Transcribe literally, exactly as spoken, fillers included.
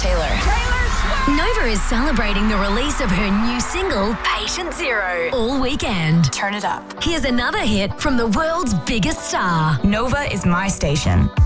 Taylor. Taylor Swift! Nova is celebrating the release of her new single, Patient Zero, all weekend. Turn it up. Here's another hit from the world's biggest star. Nova is my station.